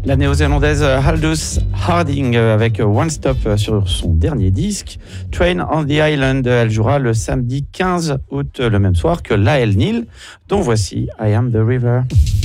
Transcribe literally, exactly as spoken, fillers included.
La néo-zélandaise Aldous Harding avec One Stop sur son dernier disque. Train on the Island, elle jouera le samedi quinze août, le même soir que Lael Neal, dont voici I Am the River.